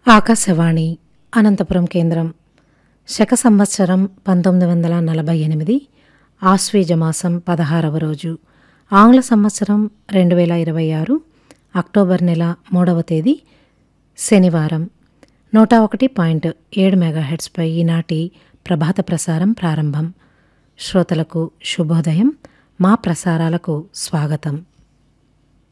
ఆకాశవాణి అనంతపురం కేంద్రం. శక సంవత్సరం 1948 ఆశ్వీజమాసం 16వ రోజు, ఆంగ్ల సంవత్సరం 2026 అక్టోబర్ నెల 3వ తేదీ శనివారం. 101.7 మెగాహెర్ట్జ్పై ఈనాటి ప్రభాత ప్రసారం ప్రారంభం. శ్రోతలకు శుభోదయం. మా ప్రసారాలకు స్వాగతం.